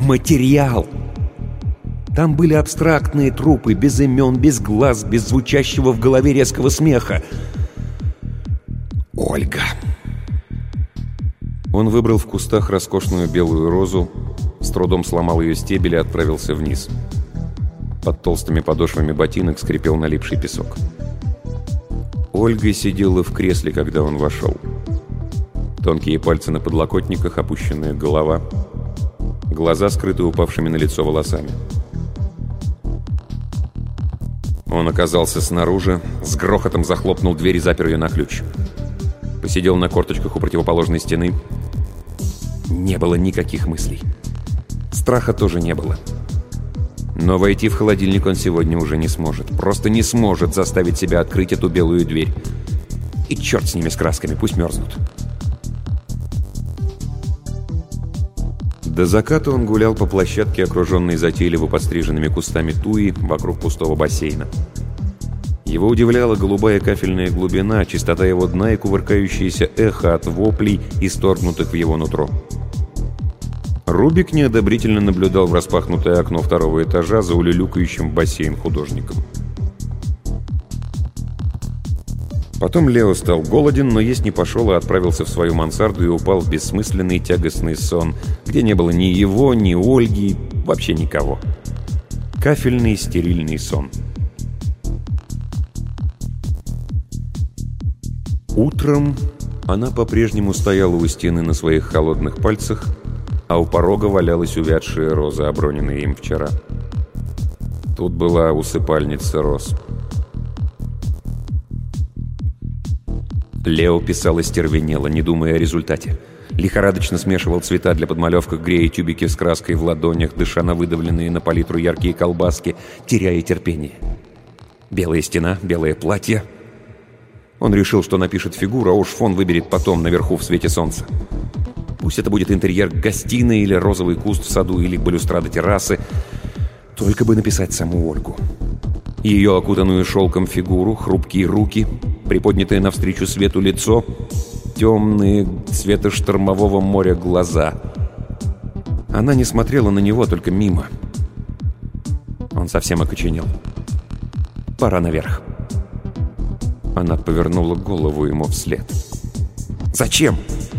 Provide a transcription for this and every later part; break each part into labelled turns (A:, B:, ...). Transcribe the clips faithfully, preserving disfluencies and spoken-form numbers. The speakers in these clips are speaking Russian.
A: материал. Там были абстрактные трупы, без имен, без глаз, без звучащего в голове резкого смеха. Ольга. Он выбрал в кустах роскошную белую розу, с трудом сломал ее стебель и отправился вниз. Под толстыми подошвами ботинок скрипел налипший песок. Ольга сидела в кресле, когда он вошел. Тонкие пальцы на подлокотниках, опущенная голова, глаза скрыты упавшими на лицо волосами. Он оказался снаружи, с грохотом захлопнул дверь и запер ее на ключ. Посидел на корточках у противоположной стены. Не было никаких мыслей. Страха тоже не было. Но войти в холодильник он сегодня уже не сможет. Просто не сможет заставить себя открыть эту белую дверь. И черт с ними, с красками, пусть мерзнут. До заката он гулял по площадке, окруженной затейливо подстриженными кустами туи вокруг пустого бассейна. Его удивляла голубая кафельная глубина, чистота его дна и кувыркающееся эхо от воплей, исторгнутых в его нутро. Рубик неодобрительно наблюдал в распахнутое окно второго этажа за улюлюкающим в бассейн художником. Потом Лео стал голоден, но есть не пошел, а отправился в свою мансарду и упал в бессмысленный тягостный сон, где не было ни его, ни Ольги, вообще никого. Кафельный стерильный сон. Утром она по-прежнему стояла у стены на своих холодных пальцах, а у порога валялась увядшая роза, оброненная им вчера. Тут была усыпальница роз. Лео писал остервенело, не думая о результате. Лихорадочно смешивал цвета для подмалевок, грея тюбики с краской в ладонях, дыша на выдавленные на палитру яркие колбаски, теряя терпение. Белая стена, белое платье. Он решил, что напишет фигуру, а уж фон выберет потом, наверху в свете солнца. Пусть это будет интерьер гостиной или розовый куст в саду, или балюстрада террасы. Только бы написать саму Ольгу. Ее окутанную шелком фигуру, хрупкие руки, приподнятое навстречу свету лицо, темные цвета штормового моря глаза. Она не смотрела на него, только мимо. Он совсем окоченел. Пора наверх. Она повернула голову ему вслед. «Зачем?»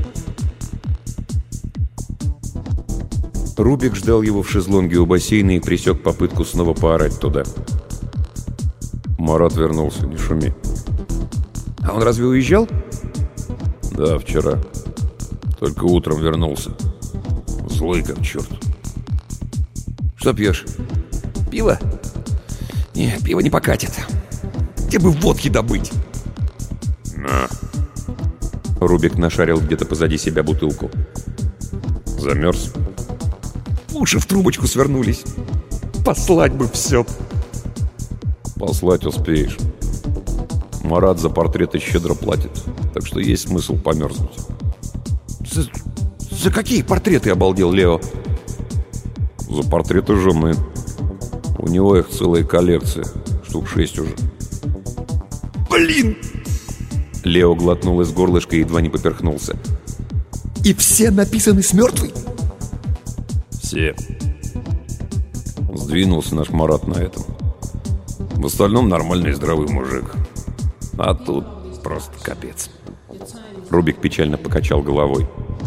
A: Рубик ждал его в шезлонге у бассейна и пресек попытку снова поорать туда. «Марат вернулся, не шуми». «А он разве уезжал?» «Да, вчера. Только утром вернулся. Злой как черт». «Что пьешь? Пиво?» «Не, пиво не покатит. Где бы водки добыть?»
B: «На».
A: Рубик нашарил где-то позади себя бутылку.
B: «Замерз?»
A: «Лучше в трубочку свернулись. Послать бы все».
B: «Послать успеешь. Марат за портреты щедро платит, так что есть смысл померзнуть».
A: «За, за какие портреты?» — обалдел Лео.
B: «За портреты жены. У него их целая коллекция, штук шесть уже».
A: «Блин!» Лео глотнул из горлышка и едва не поперхнулся. «И все написаны с мертвой?»
B: «Все. Сдвинулся наш Марат на этом. В остальном нормальный здоровый мужик. А тут просто капец».
A: Рубик печально покачал головой.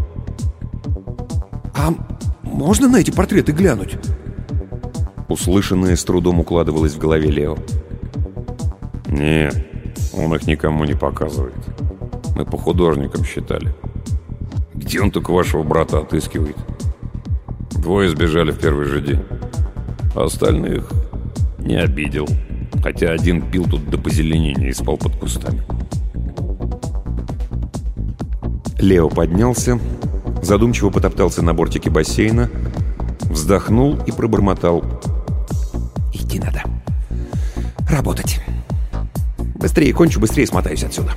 A: «А можно на эти портреты глянуть?» Услышанное с трудом укладывалось в голове Лео.
B: «Не, он их никому не показывает. Мы по художникам считали. Где он только вашего брата отыскивает? Двое сбежали в первый же день. А остальных не обидел. Хотя один пил тут до позеленения и спал под кустами».
A: Лео поднялся, задумчиво потоптался на бортике бассейна, вздохнул и пробормотал: «Идти надо. Работать. Быстрее кончу, быстрее смотаюсь отсюда».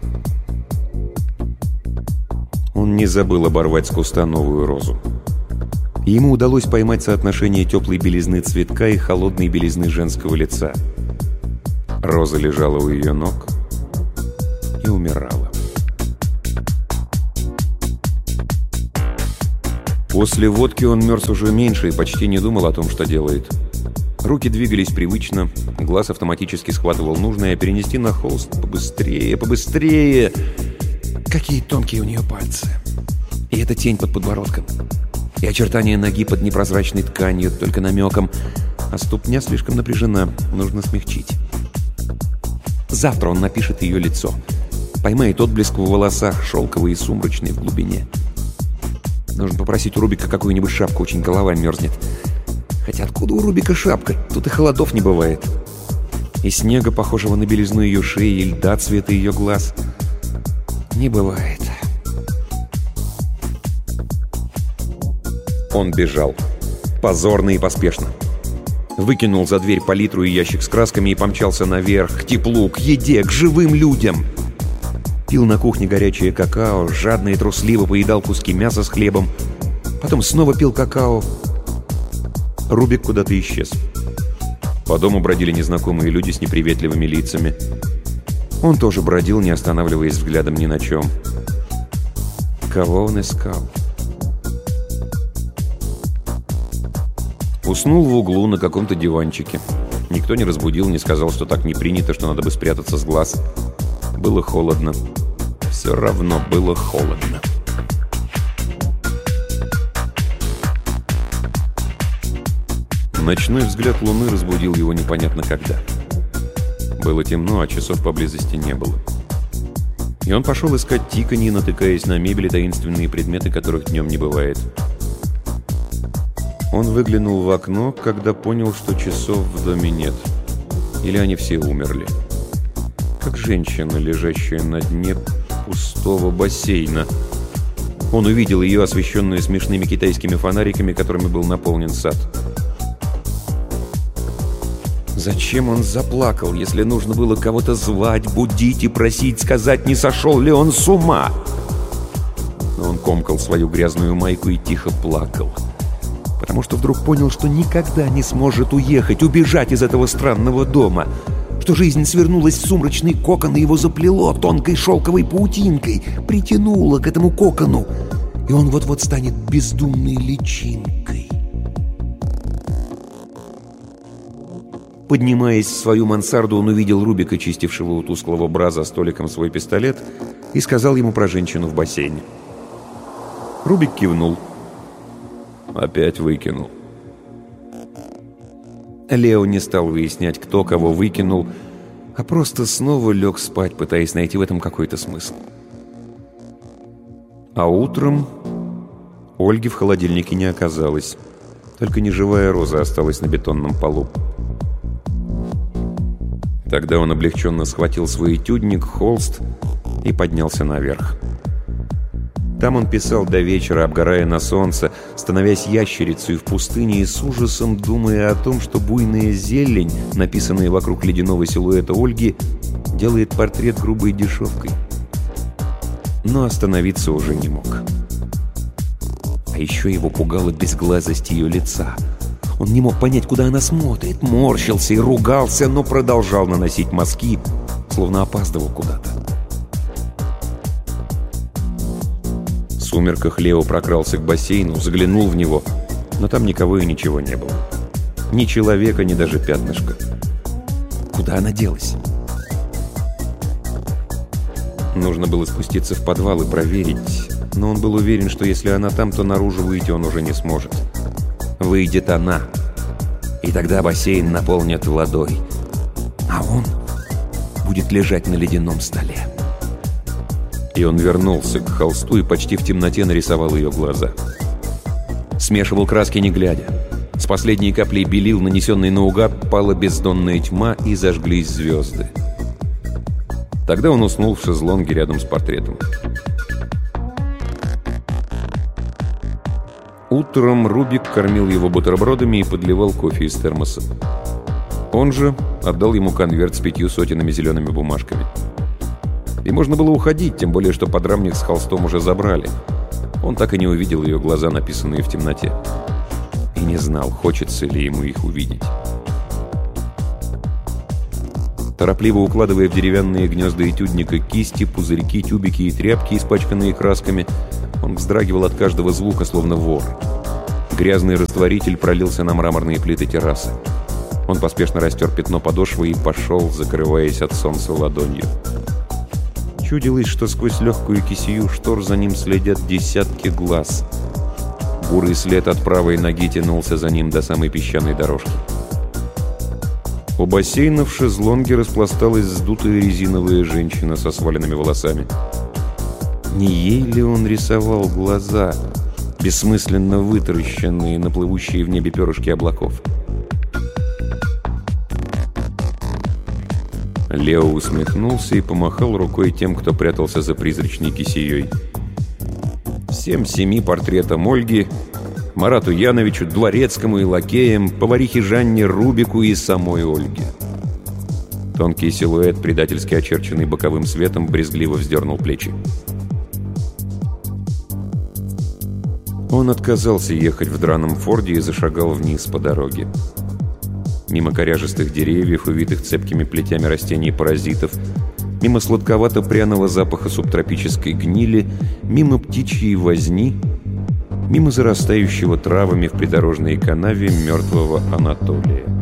A: Он не забыл оборвать с куста новую розу. Ему удалось поймать соотношение теплой белизны цветка и холодной белизны женского лица. Роза лежала у ее ног и умирала. После водки он мерз уже меньше и почти не думал о том, что делает. Руки двигались привычно, глаз автоматически схватывал нужное, а перенести на холст побыстрее, побыстрее. Какие тонкие у нее пальцы. И эта тень под подбородком. И очертания ноги под непрозрачной тканью, только намеком. А ступня слишком напряжена, нужно смягчить. Завтра он напишет ее лицо. Поймает отблеск в волосах, шелковый и сумрачный в глубине. Нужно попросить у Рубика какую-нибудь шапку, очень голова мерзнет. Хотя откуда у Рубика шапка? Тут и холодов не бывает. И снега, похожего на белизну ее шеи, и льда цвета ее глаз. Не бывает. Он бежал. Позорно и поспешно. Выкинул за дверь палитру и ящик с красками и помчался наверх, к теплу, к еде, к живым людям. Пил на кухне горячее какао, жадно и трусливо поедал куски мяса с хлебом. Потом снова пил какао. Рубик куда-то исчез. По дому бродили незнакомые люди с неприветливыми лицами. Он тоже бродил, не останавливаясь взглядом ни на чем. Кого он искал? Уснул в углу на каком-то диванчике. Никто не разбудил, не сказал, что так не принято, что надо бы спрятаться с глаз. Было холодно. Все равно было холодно. Ночной взгляд луны разбудил его непонятно когда. Было темно, а часов поблизости не было. И он пошел искать тиканье, натыкаясь на мебель и таинственные предметы, которых днем не бывает. Он выглянул в окно, когда понял, что часов в доме нет. Или они все умерли. Как женщина, лежащая на дне пустого бассейна. Он увидел ее, освещенную смешными китайскими фонариками, которыми был наполнен сад. Зачем он заплакал, если нужно было кого-то звать, будить и просить, сказать, не сошел ли он с ума? Но он комкал свою грязную майку и тихо плакал. Потому что вдруг понял, что никогда не сможет уехать, убежать из этого странного дома. Что жизнь свернулась в сумрачный кокон и его заплело тонкой шелковой паутинкой, притянуло к этому кокону, и он вот-вот станет бездумной личинкой. Поднимаясь в свою мансарду, он увидел Рубика, чистившего у тусклого бра за столиком свой пистолет, и сказал ему про женщину в бассейне. Рубик кивнул. Опять выкинул. Лео не стал выяснять, кто кого выкинул, а просто снова лег спать, пытаясь найти в этом какой-то смысл. А утром Ольги в холодильнике не оказалось. Только неживая роза осталась на бетонном полу. Тогда он облегченно схватил свой этюдник, холст и поднялся наверх. Там он писал до вечера, обгорая на солнце, становясь ящерицей в пустыне и с ужасом думая о том, что буйная зелень, написанная вокруг ледяного силуэта Ольги, делает портрет грубой дешевкой. Но остановиться уже не мог. А еще его пугала безглазость ее лица. Он не мог понять, куда она смотрит, морщился и ругался, но продолжал наносить мазки, словно опаздывал куда-то. В сумерках Лео прокрался к бассейну, заглянул в него, но там никого и ничего не было. Ни человека, ни даже пятнышка. Куда она делась? Нужно было спуститься в подвал и проверить, но он был уверен, что если она там, то наружу выйти он уже не сможет. Выйдет она, и тогда бассейн наполнят водой, а он будет лежать на ледяном столе. И он вернулся к холсту и почти в темноте нарисовал ее глаза. Смешивал краски не глядя. С последней каплей белил, нанесенной наугад, пала бездонная тьма и зажглись звезды. Тогда он уснул в шезлонге рядом с портретом. Утром Рубик кормил его бутербродами и подливал кофе из термоса. Он же отдал ему конверт с пятью сотенными зелеными бумажками. И можно было уходить, тем более, что подрамник с холстом уже забрали. Он так и не увидел ее глаза, написанные в темноте. И не знал, хочется ли ему их увидеть. Торопливо укладывая в деревянные гнезда этюдника кисти, пузырьки, тюбики и тряпки, испачканные красками, Он вздрагивал от каждого звука, словно вор. Грязный растворитель пролился на мраморные плиты террасы. Он поспешно растер пятно подошвы и пошел, закрываясь от солнца ладонью. Чудилось, что сквозь легкую кисею штор за ним следят десятки глаз. Бурый след от правой ноги тянулся за ним до самой песчаной дорожки. У бассейна в шезлонге распласталась сдутая резиновая женщина со сваленными волосами. Не ей ли он рисовал глаза, бессмысленно вытаращенные на плывущие в небе перышки облаков? Лео усмехнулся и помахал рукой тем, кто прятался за призрачной кисеей. Всем семи портретам Ольги, Марату Яновичу, Дворецкому и лакеям, поварихе Жанне Рубику и самой Ольге. Тонкий силуэт, предательски очерченный боковым светом, брезгливо вздернул плечи. Он отказался ехать в драном форде и зашагал вниз по дороге. Мимо коряжестых деревьев, увитых цепкими плетями растений-паразитов, мимо сладковато-пряного запаха субтропической гнили, мимо птичьей возни, мимо зарастающего травами в придорожной канаве мертвого Анатолия.